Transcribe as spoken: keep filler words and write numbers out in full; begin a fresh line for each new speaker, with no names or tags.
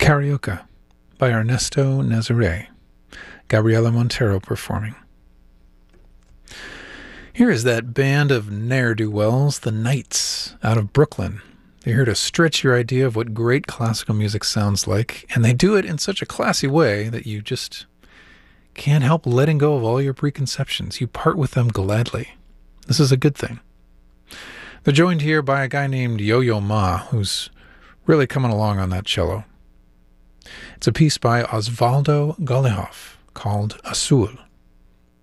Carioca by Ernesto Nazaré, Gabriela Montero performing. Here is that band of ne'er-do-wells, the Knights, out of Brooklyn. They're here to stretch your idea of what great classical music sounds like, and they do it in such a classy way that you just can't help letting go of all your preconceptions. You part with them gladly. This is a good thing. They're joined here by a guy named Yo-Yo Ma, who's really coming along on that cello. It's a piece by Osvaldo Golijov called Azul.